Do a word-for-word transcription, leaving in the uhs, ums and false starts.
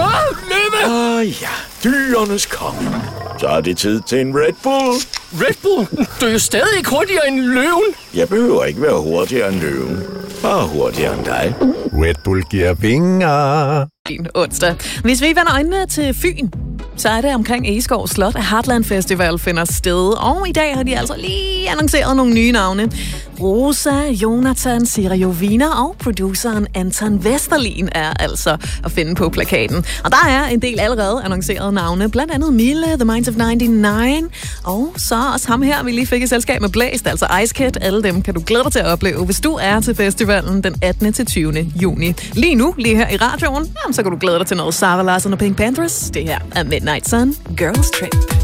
Ah, løve! Ah ja, dyrenes konge. Så er det tid til en Red Bull. Red Bull? Du er jo stadig ikke hurtigere end løven. Jeg behøver ikke være hurtigere end løven. Bare hurtigere end dig. Red Bull giver vinger. Fin onsdag. Hvis vi vender øjnene til Fyn, så er det omkring Egeskov Slot, at Heartland Festival finder sted. Og i dag har de altså lige annonceret nogle nye navne. Rosa, Jonathan, Siriovina og produceren Anton Vesterlin er altså at finde på plakaten. Og der er en del allerede annoncerede navne, blandt andet Mille, The Minds of nioghalvfems, og så også ham her, vi lige fik i selskab med Blæst, altså Ice Kid. Alle dem kan du glæde dig til at opleve, hvis du er til festivalen den attende til tyvende juni. Lige nu, lige her i radioen, jamen, så kan du glæde dig til noget Sarah Larsson og Pink Panthers. Det her er Midnight Sun, Girls Trip.